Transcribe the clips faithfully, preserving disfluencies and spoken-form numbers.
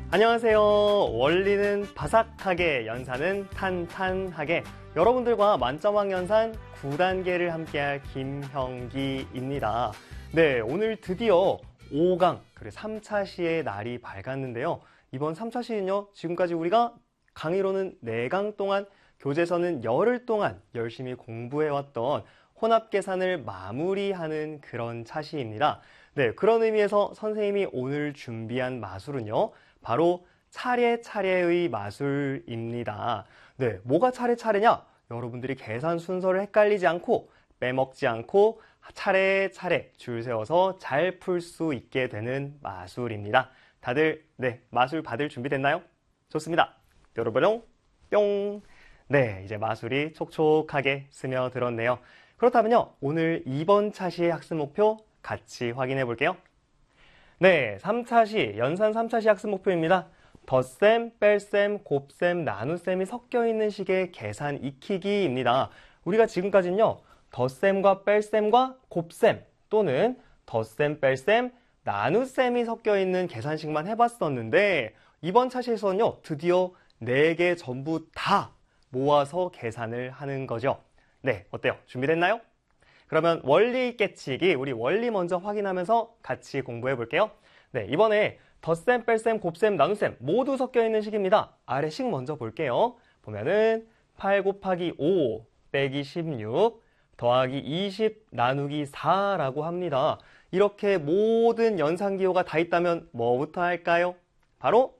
안녕하세요. 원리는 바삭하게, 연산은 탄탄하게. 여러분들과 만점왕 연산 구 단계를 함께할 김형기입니다. 네, 오늘 드디어 오 강, 그리고 삼 차 시의 날이 밝았는데요. 이번 삼 차 시는요, 지금까지 우리가 강의로는 네 강 동안, 교재에서는 열흘 동안 열심히 공부해왔던 혼합계산을 마무리하는 그런 차시입니다. 네, 그런 의미에서 선생님이 오늘 준비한 마술은요, 바로 차례차례의 마술입니다. 네, 뭐가 차례차례냐? 여러분들이 계산 순서를 헷갈리지 않고 빼먹지 않고 차례차례 줄 세워서 잘 풀 수 있게 되는 마술입니다. 다들 네, 마술 받을 준비 됐나요? 좋습니다. 뾰로뾰롱 뿅. 네, 이제 마술이 촉촉하게 스며들었네요. 그렇다면요, 오늘 이번 차시의 학습 목표 같이 확인해 볼게요. 네, 삼 차 시, 연산 삼 차 시 학습 목표입니다. 덧셈, 뺄셈, 곱셈, 나눗셈이 섞여 있는 식의 계산 익히기입니다. 우리가 지금까지는요, 덧셈과 뺄셈과 곱셈 또는 덧셈, 뺄셈, 나눗셈이 섞여 있는 계산식만 해봤었는데, 이번 차시에서는요, 드디어 네 개 전부 다 모아서 계산을 하는 거죠. 네, 어때요? 준비됐나요? 그러면 원리 깨치기, 우리 원리 먼저 확인하면서 같이 공부해 볼게요. 네, 이번에 덧셈, 뺄셈, 곱셈, 나눗셈 모두 섞여 있는 식입니다. 아래 식 먼저 볼게요. 보면은 팔 곱하기 오 빼기 십육 더하기 이십 나누기 사라고 합니다. 이렇게 모든 연산기호가 다 있다면 뭐부터 할까요? 바로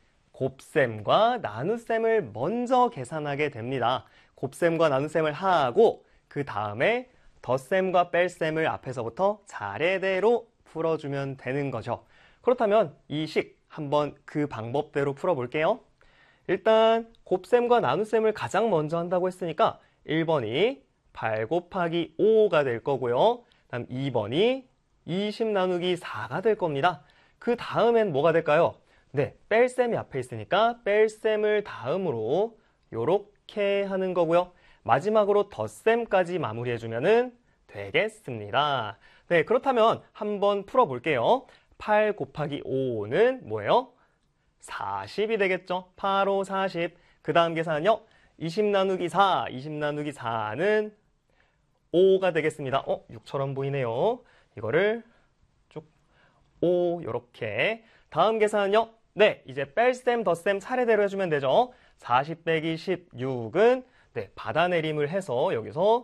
곱셈과 나눗셈을 먼저 계산하게 됩니다. 곱셈과 나눗셈을 하고 그 다음에 덧셈과 뺄셈을 앞에서부터 차례대로 풀어주면 되는 거죠. 그렇다면 이 식 한번 그 방법대로 풀어볼게요. 일단 곱셈과 나눗셈을 가장 먼저 한다고 했으니까 일 번이 팔 곱하기 오가 될 거고요. 다음 이 번이 이십 나누기 사가 될 겁니다. 그 다음엔 뭐가 될까요? 네, 뺄셈이 앞에 있으니까 뺄셈을 다음으로 요렇게 하는 거고요. 마지막으로 덧셈까지 마무리해주면 되겠습니다. 네, 그렇다면 한번 풀어볼게요. 팔 곱하기 오는 뭐예요? 사십이 되겠죠? 팔, 오, 사십. 그 다음 계산은요? 이십 나누기 사, 이십 나누기 사는 오가 되겠습니다. 어, 육처럼 보이네요. 이거를 쭉 오, 요렇게. 다음 계산은요? 네, 이제 뺄셈, 덧셈 차례대로 해주면 되죠. 사십 빼기 십육은 네, 받아내림을 해서 여기서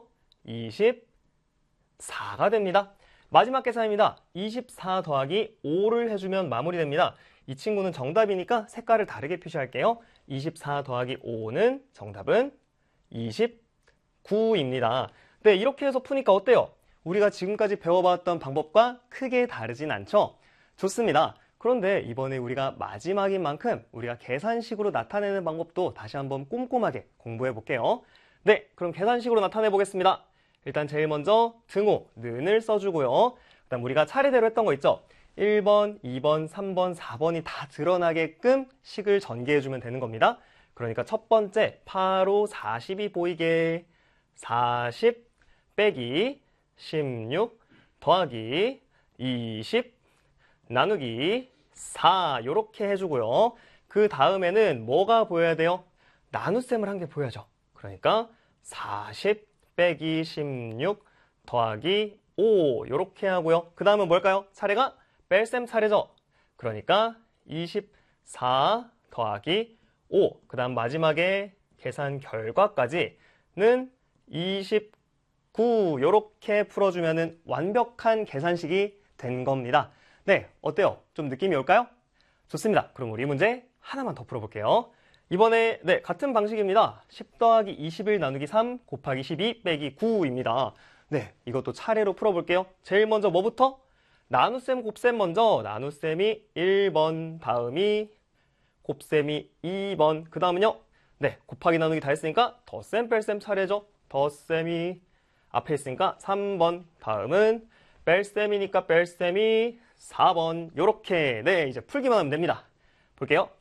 이십사가 됩니다. 마지막 계산입니다. 이십사 더하기 오를 해주면 마무리됩니다. 이 친구는 정답이니까 색깔을 다르게 표시할게요. 이십사 더하기 오는 정답은 이십구입니다. 네, 이렇게 해서 푸니까 어때요? 우리가 지금까지 배워봤던 방법과 크게 다르진 않죠? 좋습니다. 그런데 이번에 우리가 마지막인 만큼 우리가 계산식으로 나타내는 방법도 다시 한번 꼼꼼하게 공부해 볼게요. 네, 그럼 계산식으로 나타내 보겠습니다. 일단 제일 먼저 등호, 는을 써주고요. 그 다음 우리가 차례대로 했던 거 있죠? 일 번, 이 번, 삼 번, 사 번이 다 드러나게끔 식을 전개해주면 되는 겁니다. 그러니까 첫 번째, 팔, 오, 사십이 보이게 사십 빼기 십육 더하기 이십 나누기 사 요렇게 해주고요. 그 다음에는 뭐가 보여야 돼요? 나눗셈을 한 개 보여야죠. 그러니까 사십 빼기 십육 더하기 오 요렇게 하고요. 그 다음은 뭘까요? 차례가 뺄셈 차례죠. 그러니까 이십사 더하기 오. 그 다음 마지막에 계산 결과까지는 이십구 요렇게 풀어주면 완벽한 계산식이 된 겁니다. 네, 어때요? 좀 느낌이 올까요? 좋습니다. 그럼 우리 문제 하나만 더 풀어볼게요. 이번에 네, 같은 방식입니다. 십 더하기 이십일 나누기 삼 곱하기 십이 빼기 구입니다. 네, 이것도 차례로 풀어볼게요. 제일 먼저 뭐부터? 나눗셈, 곱셈 먼저. 나눗셈이 일 번, 다음이 곱셈이 이 번, 그 다음은요? 네, 곱하기 나누기 다 했으니까 덧셈, 뺄셈 차례죠. 덧셈이 앞에 있으니까 삼 번, 다음은 뺄셈이니까 뺄셈이 사 번, 요렇게. 네, 이제 풀기만 하면 됩니다. 볼게요.